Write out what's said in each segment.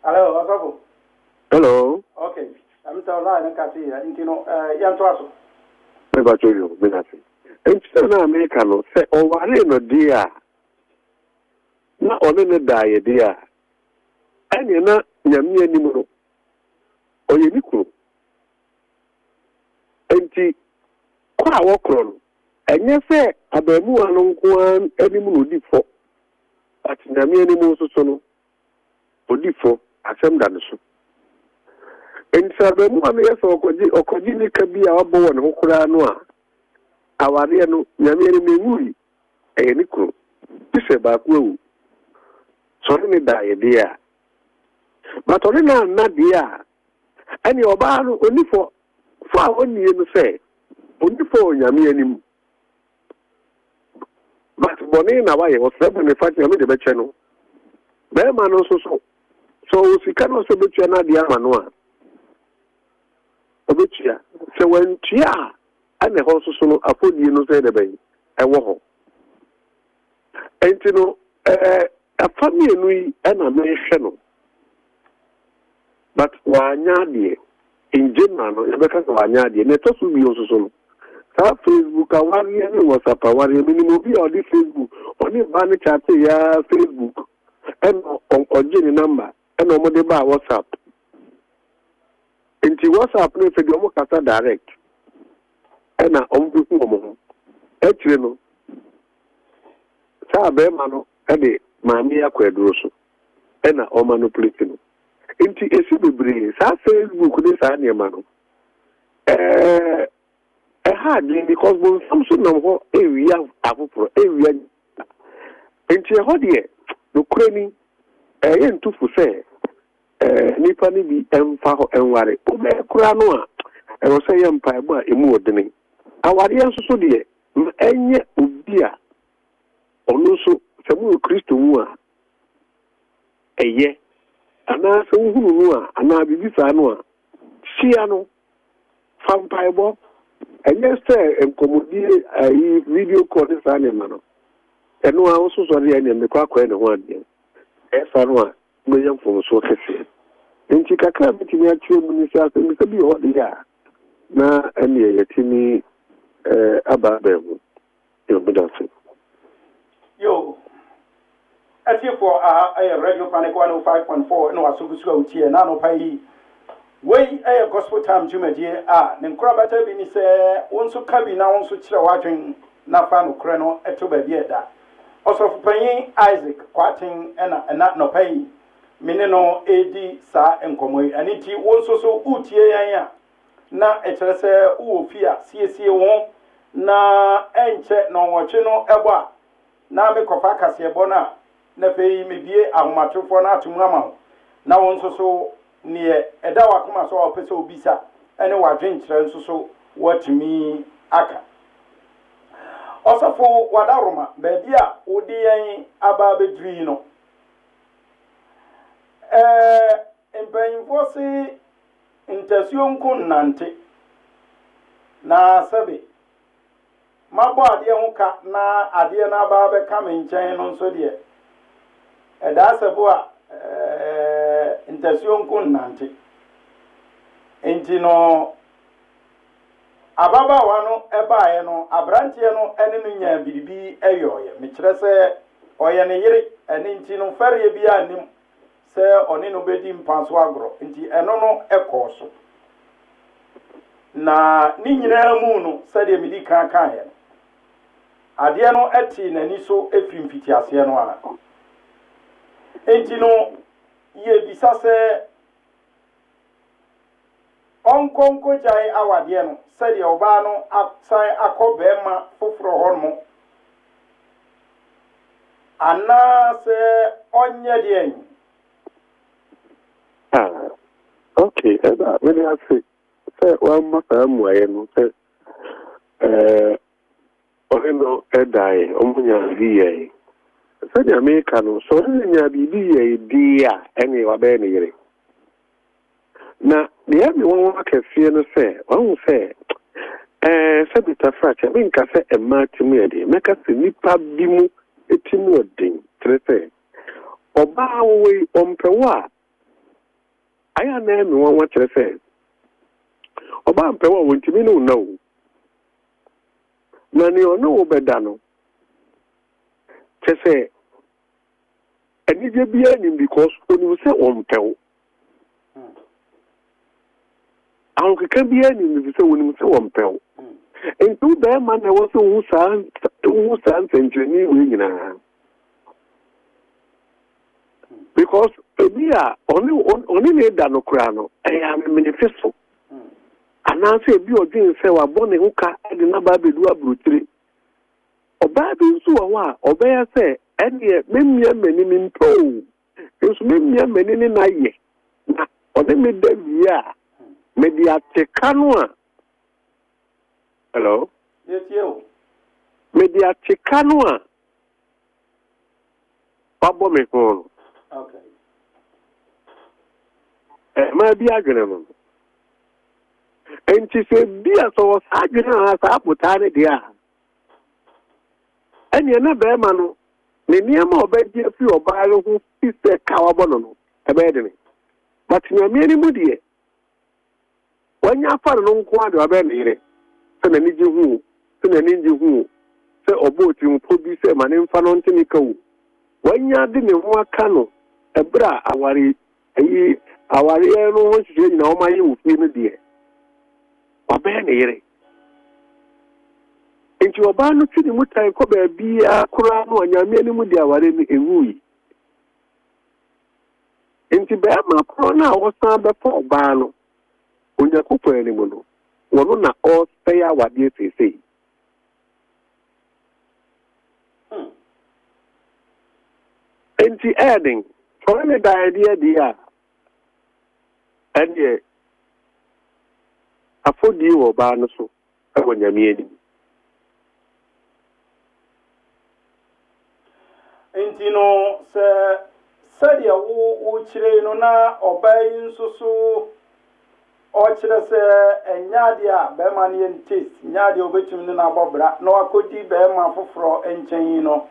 Hello, Osofo. Hello. Okay. I'm so line and catch here. Young Twasso. Never told you, Benati. And still now, American say, oh, I no dear. Not only the die, dear. And you're not Yami anymore. Or you equal. And she, quite walk on. And you say, I be more along one any moon for. But Yami anymore so soon. Odi for, asem dane so. And so, the one years or Kojini can be our born who could know. Our real Yamiri Mimuri, a nickel. This is about you. So, only die, dear. But only now, not dear. And your bar only for 1 year to say, only for Yamianim. But Bonina, I was 75 years the channel. Bearman also so. So, she can also be an idea, Manoa. Obitia. So, when Tia. And the horse so afford you no say the bay. I walk. And you know, a family we and a nation. But Wanyadi in general, because Wanyadi, and it also be also so. Facebook, a 1 year WhatsApp, a 1 year minimum be on this Facebook, only banner chat ya Facebook, and on Jenny number, and on the bar WhatsApp. And the WhatsApp, no, for the Omokasa direct. And I am actually no. Sabe mano, ade mamia kwedroso. And I am manipulating. Inti esi bebre. Sa Facebook ni sa ni mano. Hardly because when something nam ho area afupro area. Inti ho de no krani yentu fu se nipa ni bi emfa ho enware. Obe kura no a e wo se yempa ebo a emu odene. Awari so de enye obi a ono so semu Kristo mu a eye ana se uhuru nu a ana bibisa no a sia no fampaibo enye se enkomodi ayi video call this anima no eno a so so de enye me kwakwa ne ho ade esa no a me yam fo so kese enti kakra bitimi a tue mu ni sa se mi se bi ho de ya na ene yetimi Ababemu, your Buddha. Yo, as you for a radio panic 105.4 no Asuku here, Nano Pai. Way a gospel time, Jimmy, then Crabata Bini say, one so cabin now, so chill watching Nafano Creno, a to Bavieda. Also for paying Isaac, quating and not no pay. Mineno AD Sa and Comoy, and it was so Utia. Na etrese uofia siesie won na enche no woche no eba na me kofa kase bona na fei mebie ahomatofo na atomu ama na won so ne eda wakoma so opese obisa ene wadwenkyere nso so watumi aka osofo wadaroma baabi a odi yen aba bedri no empanyimfo si intasuon kun nante na sabe mabo ade huka na ade na ba be ka menchen no so de eda sabo a intasuon kun nante enti no ababa wano ebaaye no abrantie no ene no nya biribi eyoye me kire se oye ne yire ene enti no fere bi anim se oni no bedi mpanso agro nti eno no ekoso na ni nyina mu no se de medi kan kan he ade no eti nani so efrimfiti ase no a nti no ye bisa se onkonko jai awade no se de oba no asan akobe ma foforo hormo ana se onye de en. Okay, when I say one more time, I say, Oreno Edai, Omunya VA. Said the American, so Omunya BBA, dear, any or any. Now, the other one can see and say, one say, Sabita Fratch, I mean, Cassa and Martin Medi, make us the Nipa Bimu, a Timothy, Trete, Obawe on Pewa. aya na me won wa kire se oba mpe wa wontimi no na o na ni ono obeda no kese enije bia ni because oni se on pew awon keke bia ni se oni se on pew entu be ma na wo se wu san senjeni we nyina because ebia oni ne da no kura no e ya me manifesto ananse ebi odwen se wa bone huka e na ba bedu abrotire oba bi nso wo a obeya se ene memia mani minto nso memia mani ne na ye na ode me da bia me dia teka no a hello yes you me dia teka no a abo me ko okay ma bi agene no enti se bia so agene ha sa aputa ne dia ene na be ma no ne niam obaji afi obaalo hu fise kawabo no ebe de ni but nyame ni mu die wanya afare no nko ade oba ne ire se na niji hu se na niji hu se oboti mpo bi se ma ne mfa no ntini kawu wanya de ne ho aka no ebra awari ayi awari no ho hye nyina o ma ye ofi no die oba ne ire enti oba no tini mutan ko ba bia kura no anyame ni mu di aware ni ewui enti ba ma pro na wo san be fo oba no onya kupo ni mu no wono na o stay awade sese enti adding for me the idea dia and afodi wo ba no so e wonyame ni enti no se dia wo chire no na obai nsusu o chire se enyade a be ma ne ntis nyade obetum ne na bobra na wakodi be ma foforo enchan no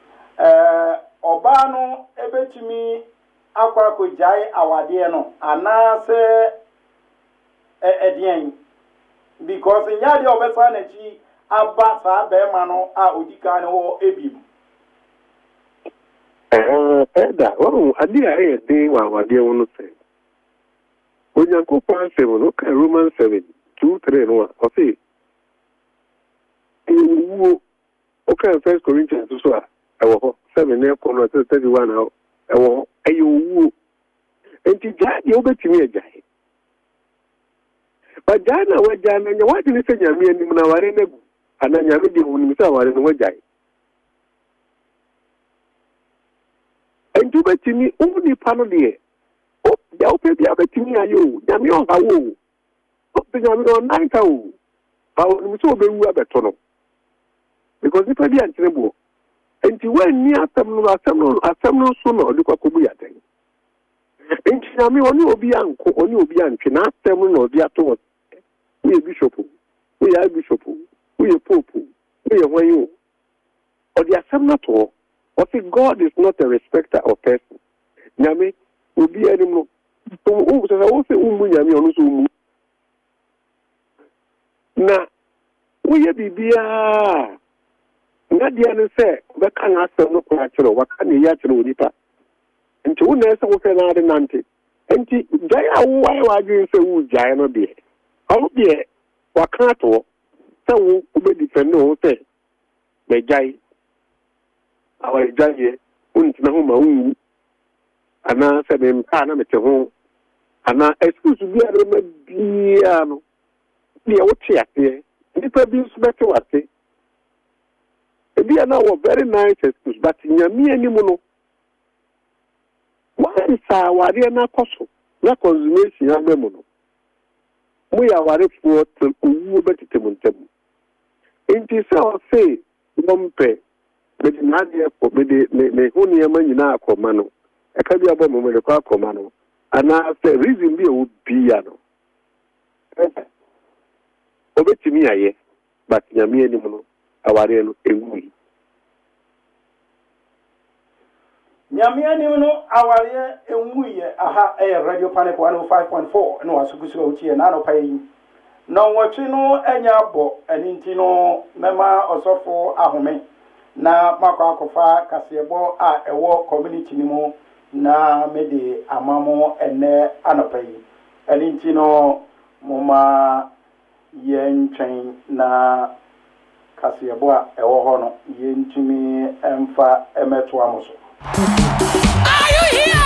oba no ebetumi akwa ko jai awade no ana se edian because nyade obesa na chi aba sa be ma no a odika ne wo ebim Eda, adi a ede wa wade wono se. Onyankopon asem no ka Romans 7:2-3 no o se. Ewu o ka 1 Corinthians so a ewo ho 7 ne ko no 31 na ewo ewu enti jadi obetimi ajai. Ba jana wa jana nya wadi ni se nyame anim na ware na gu ana nyame de woni se ware no wajai. Enju betimi uni pano die o ya o pe bia betimi ayo nyame o hawo o pe nyame o nanta o ba o mi so be wu abeto no because if bia ntirebo enti wen ni asem no so no de kwakobu ya den enti nyame oni obi anko oni obi antwe na asem no obi ato we bishop we ya bishop we pope we hwan o de asem na to. But God is not a respecter of person. Nyame obi animal. So wo se umu nyame onu so umu. Na wo ye bibia. Na dia ne se be kan asem no kwa kiro wa kan ya kiro onipa. Enti wo na se wo se na de nante. Enti jai awu wa gin se wo jai no de. Awu de wa kan to se wo be defend wo se be jai our jaye untina ho ma wu ana se be mpa na mete ho ana excuse bi are ma bia no bia wo tia te nipa bi nso bete wate e bia na wo very nice excuse but nyame animu no why sa ware na koso na consummation ya memo no mu ya ware fo to wu betete mu ntam enti se o se nompe But Nadia for me huni amanyina akomano. Ekabi abo mo me kwa akomano. Ana se reason bi o bia no. Obetimi aye but nyame anim no aware no engui. nyamia ni no awale enwuye aha radio panic 105.4 no asukusu utie na no pai no nwotwe no anya abo aninti no mema osofo ahome na makwa akofa kasebo a ewo community ni mu na mede amamo ene anopai aninti no moma yentwen na kasebo a ewo ho no yentumi emfa emeto amoso. Are you here?